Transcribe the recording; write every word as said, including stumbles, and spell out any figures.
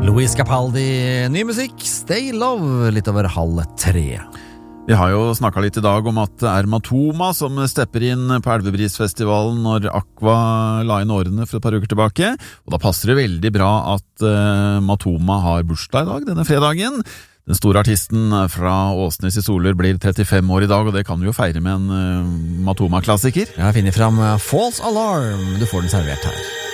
Louis Capaldi, ny musikk, Stay Love, litt over halv tre. Vi har jo snakket litt i dag om at det er Matoma som stepper inn på Elvebrisfestivalen når Aqua la inn årene for et par uker tilbake, og da passer det veldig bra at uh, Matoma har bursdag i dag, denne fredagen. Den store artisten fra Åsnes i Soler blir trettifem år i dag, og det kan vi jo feire med en uh, Matoma-klassiker. Jeg har finnet fram False Alarm, du får den servert her.